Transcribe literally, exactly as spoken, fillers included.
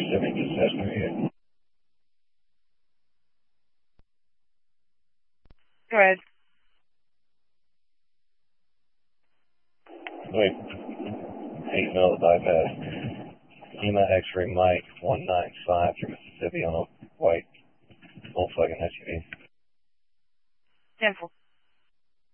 Pacific to Cessna here. Go ahead. Wait. eight mil bypass. Lima X-ray Mike one nine five for Mississippi on a white Volkswagen S U V. ten four.